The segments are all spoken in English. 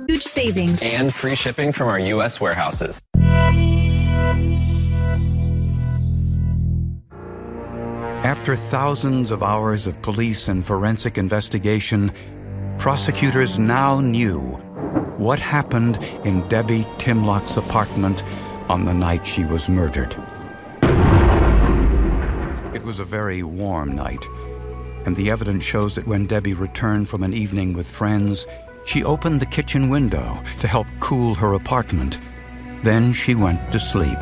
huge savings, and free shipping from our U.S. warehouses. After thousands of hours of police and forensic investigation, prosecutors now knew what happened in Debbie Timlock's apartment on the night she was murdered. It was a very warm night, and the evidence shows that when Debbie returned from an evening with friends, she opened the kitchen window to help cool her apartment. Then she went to sleep.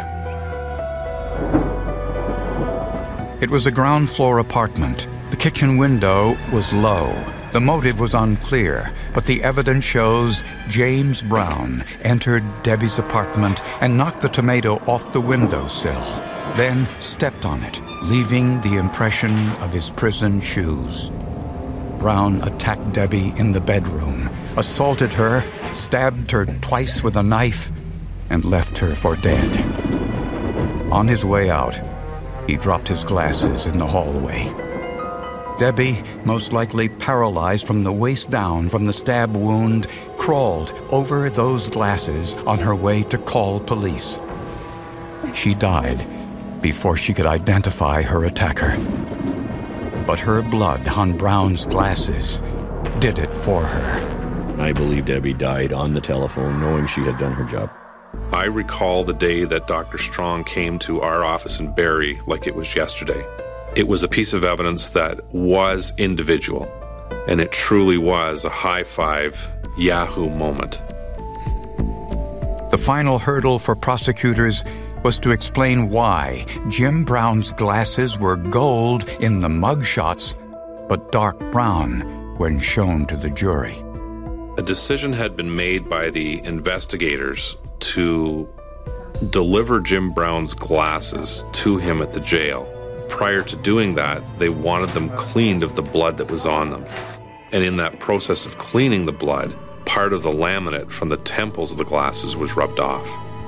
It was a ground-floor apartment. The kitchen window was low. The motive was unclear, but the evidence shows James Brown entered Debbie's apartment and knocked the tomato off the windowsill, then stepped on it, leaving the impression of his prison shoes. Brown attacked Debbie in the bedroom, assaulted her, stabbed her twice with a knife, and left her for dead. On his way out, he dropped his glasses in the hallway. Debbie, most likely paralyzed from the waist down from the stab wound, crawled over those glasses on her way to call police. She died before she could identify her attacker. But her blood on Brown's glasses did it for her. I believe Debbie died on the telephone knowing she had done her job. I recall the day that Dr. Strong came to our office in Barrie like it was yesterday. It was a piece of evidence that was individual, and it truly was a high-five Yahoo moment. The final hurdle for prosecutors was to explain why Jim Brown's glasses were gold in the mugshots, but dark brown when shown to the jury. A decision had been made by the investigators to deliver Jim Brown's glasses to him at the jail. Prior to doing that, they wanted them cleaned of the blood that was on them. And in that process of cleaning the blood, part of the laminate from the temples of the glasses was rubbed off.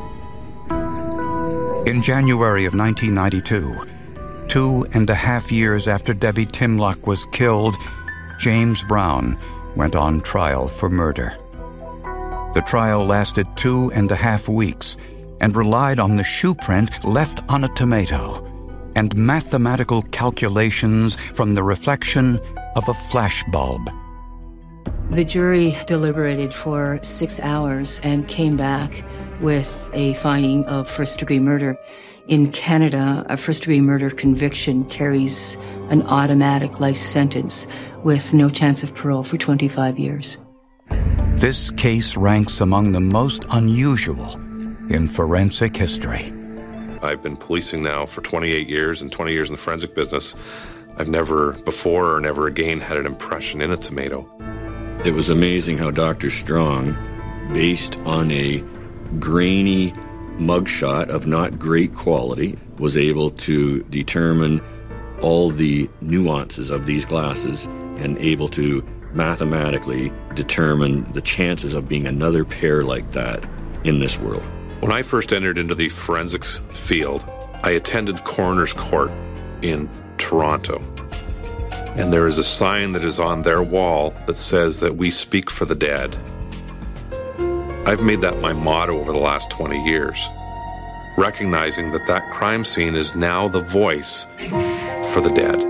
In January of 1992, 2.5 years after Debbie Timlock was killed, James Brown went on trial for murder. The trial lasted 2.5 weeks and relied on the shoe print left on a tomato and mathematical calculations from the reflection of a flash bulb. The jury deliberated for 6 hours and came back with a finding of first-degree murder. In Canada, a first-degree murder conviction carries an automatic life sentence with no chance of parole for 25 years. This case ranks among the most unusual in forensic history. I've been policing now for 28 years and 20 years in the forensic business. I've never before or never again had an impression in a tomato. It was amazing how Dr. Strong, based on a grainy mugshot of not great quality, was able to determine all the nuances of these glasses and able to mathematically determine the chances of being another pair like that in this world. When I first entered into the forensics field, I attended Coroner's Court in Toronto. And there is a sign that is on their wall that says that we speak for the dead. I've made that my motto over the last 20 years, recognizing that that crime scene is now the voice for the dead.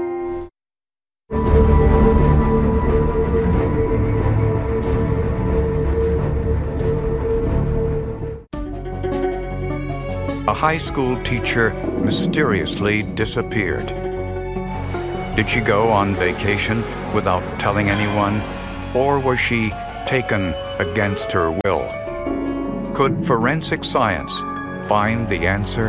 A high school teacher mysteriously disappeared. Did she go on vacation without telling anyone, or was she taken against her will? Could forensic science find the answer?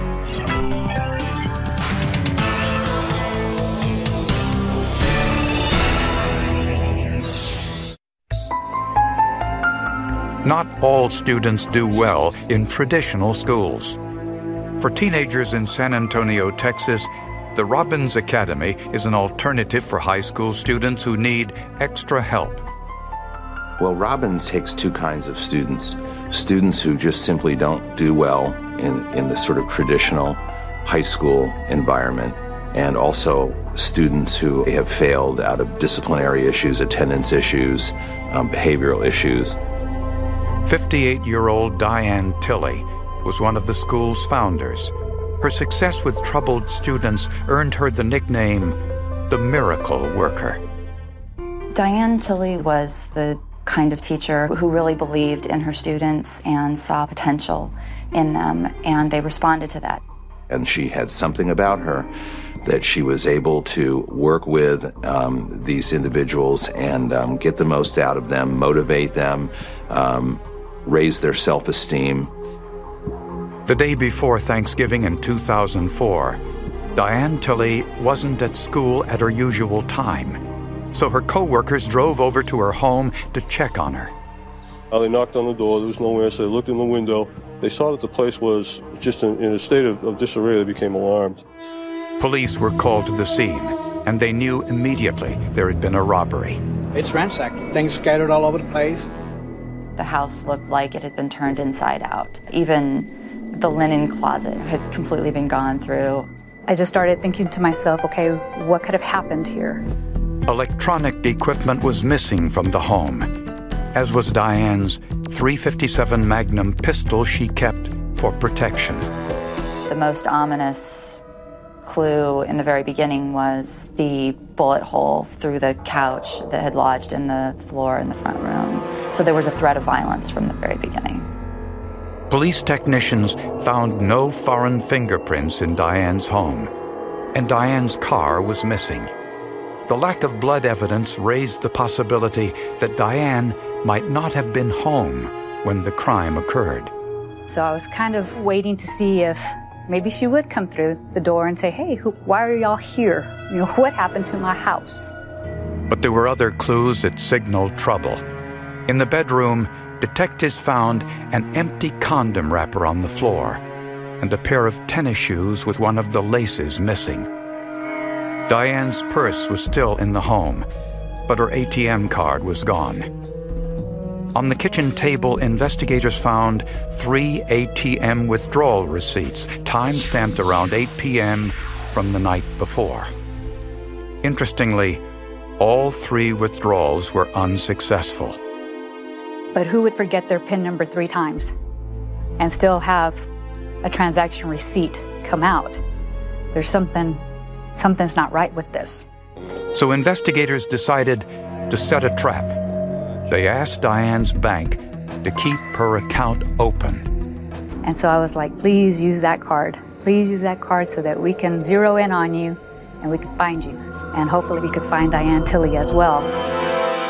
Not all students do well in traditional schools. For teenagers in San Antonio, Texas, the Robbins Academy is an alternative for high school students who need extra help. Well, Robbins takes two kinds of students. Students who just simply don't do well in the sort of traditional high school environment, and also students who have failed out of disciplinary issues, attendance issues, behavioral issues. 58-year-old Diane Tilley was one of the school's founders. Her success with troubled students earned her the nickname the Miracle Worker. Diane Tilley was the kind of teacher who really believed in her students and saw potential in them, and they responded to that. And she had something about her that she was able to work with these individuals and get the most out of them, motivate them, raise their self-esteem. The day before Thanksgiving in 2004, Diane Tilley wasn't at school at her usual time, so her co-workers drove over to her home to check on her. They knocked on the door. There was no answer. They looked in the window. They saw that the place was just in a state of disarray. They became alarmed. Police were called to the scene, and they knew immediately there had been a robbery. It's ransacked. Things scattered all over the place. The house looked like it had been turned inside out. Even the linen closet had completely been gone through. I just started thinking to myself, okay, what could have happened here? Electronic equipment was missing from the home, as was Diane's .357 Magnum pistol she kept for protection. The most ominous clue in the very beginning was the bullet hole through the couch that had lodged in the floor in the front room. So there was a threat of violence from the very beginning. Police technicians found no foreign fingerprints in Diane's home, and Diane's car was missing. The lack of blood evidence raised the possibility that Diane might not have been home when the crime occurred. So I was kind of waiting to see if maybe she would come through the door and say, hey, why are y'all here? You know, what happened to my house? But there were other clues that signaled trouble. In the bedroom, detectives found an empty condom wrapper on the floor and a pair of tennis shoes with one of the laces missing. Diane's purse was still in the home, but her ATM card was gone. On the kitchen table, investigators found 3 ATM withdrawal receipts, time-stamped around 8 p.m. from the night before. Interestingly, all 3 withdrawals were unsuccessful. But who would forget their PIN number 3 times and still have a transaction receipt come out? There's something's not right with this. So investigators decided to set a trap. They asked Diane's bank to keep her account open. And so I was like, please use that card. Please use that card so that we can zero in on you and we can find you. And hopefully we could find Diane Tilley as well.